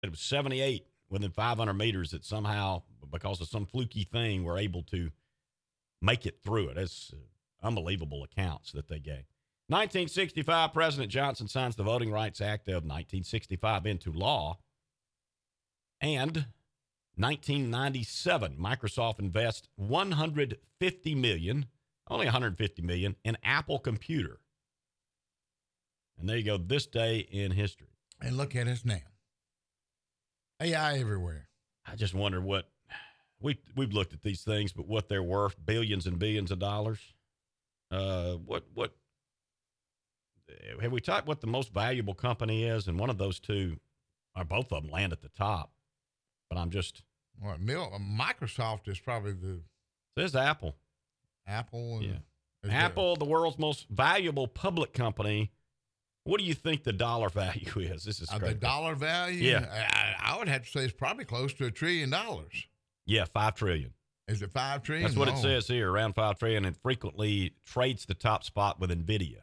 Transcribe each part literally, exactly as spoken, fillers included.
It was seventy-eight within five hundred meters that somehow, because of some fluky thing, were able to make it through it. It's uh, unbelievable accounts that they gave. nineteen sixty-five, President Johnson signs the Voting Rights Act of nineteen sixty-five into law. And nineteen ninety-seven, Microsoft invests one hundred fifty million dollars, only one hundred fifty million dollars, in Apple Computer. And there you go, this day in history. And look at us now. A I everywhere. I just wonder what, we, we've looked at these things, but what they're worth, billions and billions of dollars. Uh, what, what, have we talked what the most valuable company is? And one of those two, or both of them, land at the top. But I'm just. Well, Microsoft is probably the. Says Apple. Apple. And yeah. Apple, the world's most valuable public company. What do you think the dollar value is? This is uh, crazy. The dollar value? Yeah. I, I would have to say it's probably close to a trillion dollars. Yeah, five trillion. Is it five trillion? That's what oh. it says here, around five trillion, and frequently trades the top spot with NVIDIA,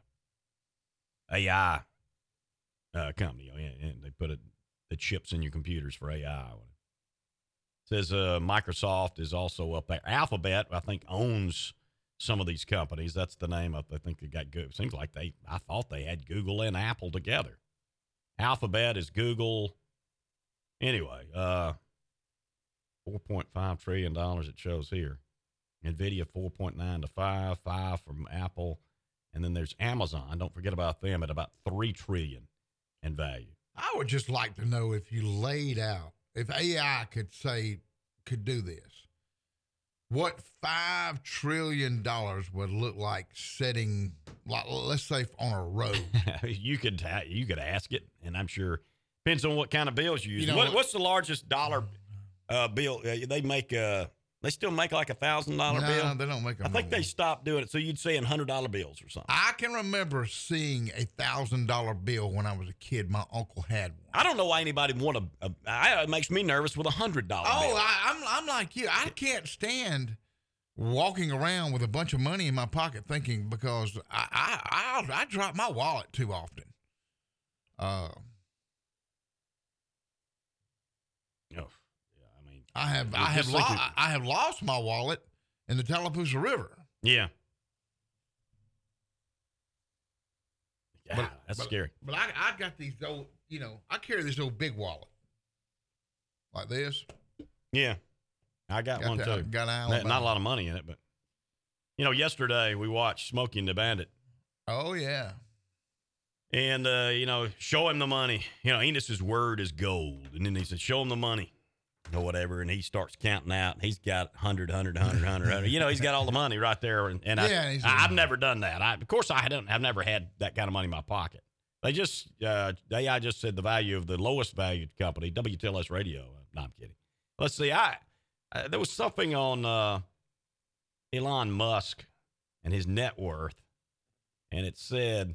A I uh, company. And they put it, the chips in your computers for A I. It says uh, Microsoft is also up there. Alphabet, I think, owns some of these companies. That's the name of, I think they got Google. Seems like they, I thought they had Google and Apple together. Alphabet is Google. Anyway, uh, four point five trillion dollars it shows here. NVIDIA four point nine to five, five from Apple. And then there's Amazon. Don't forget about them at about three trillion in value. I would just like to know if you laid out, if A I could say, could do this, what five trillion dollars would look like setting, like, let's say, on a road. you could you could ask it, and I'm sure depends on what kind of bills you use. You know, what, what's the largest dollar uh, bill? Uh, they make uh, they still make like a thousand dollar no, bill. They don't make. I think they stopped doing it. So you'd say in hundred dollar bills or something. I can remember seeing a thousand dollar bill when I was a kid. My uncle had one. I don't know why anybody would want a. a I, it makes me nervous with a hundred dollar. Oh, bill. I, I'm I'm like you. I can't stand walking around with a bunch of money in my pocket thinking because I I I, I drop my wallet too often. Uh. Oh, yeah. I mean, I have I have lo- I have lost my wallet in the Tallapoosa River. Yeah. Yeah, but, that's but, scary. But I I got these old, you know, I carry this old big wallet like this. Yeah, I got, got one the, too. Got not, not a lot of money in it, but you know, yesterday we watched Smokey and the Bandit. Oh yeah. And, uh, you know, show him the money. You know, Enos's word is gold. And then he said, show him the money or whatever. And he starts counting out. And he's got one hundred, one hundred, one hundred, one hundred, one hundred. You know, he's got all the money right there. And, and yeah, I, I've never done that. I, of course, I don't, I've never had that kind of money in my pocket. They just, uh, A I just said the value of the lowest valued company, W T L S Radio. No, I'm kidding. Let's see. I, uh, there was something on uh, Elon Musk and his net worth. And it said,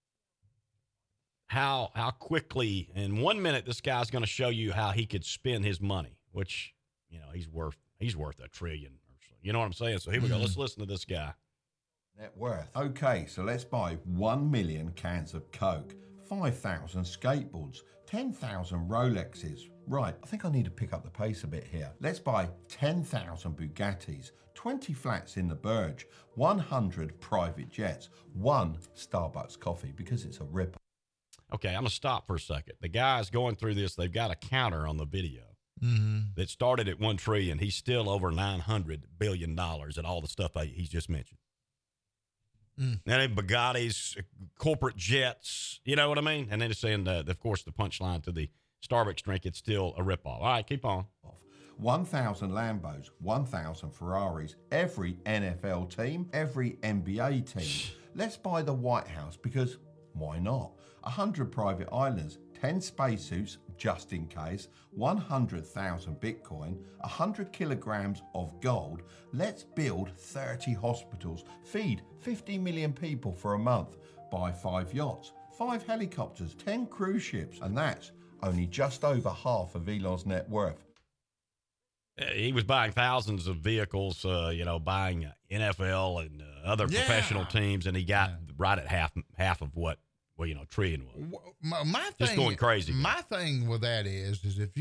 How how quickly, in one minute, this guy's going to show you how he could spend his money, which, you know, he's worth he's worth a trillion or so. You know what I'm saying? So here we go. Let's listen to this guy. Net worth. Okay, so let's buy one million cans of Coke, five thousand skateboards, ten thousand Rolexes. Right, I think I need to pick up the pace a bit here. Let's buy ten thousand Bugattis, twenty flats in the Burj, one hundred private jets, one Starbucks coffee because it's a rip. Okay, I'm going to stop for a second. The guy's going through this. They've got a counter on the video mm-hmm. that started at one trillion dollars. He's still over nine hundred billion dollars at all the stuff I, he's just mentioned. Mm. And then Bugattis, corporate jets, you know what I mean? And then it's saying, uh, of course, the punchline to the Starbucks drink, it's still a ripoff. All right, keep on. one thousand Lambos, one thousand Ferraris, every N F L team, every N B A team. Let's buy the White House because why not? one hundred private islands, ten spacesuits just in case, one hundred thousand Bitcoin, one hundred kilograms of gold. Let's build thirty hospitals, feed fifty million people for a month, buy five yachts, five helicopters, ten cruise ships, and that's only just over half of Elon's net worth. He was buying thousands of vehicles, uh, you know, buying N F L and uh, other yeah. professional teams, and he got yeah. right at half half of what well, you know, trillion was. Wh- My, my Just thing, going crazy, man. My thing with that is, is if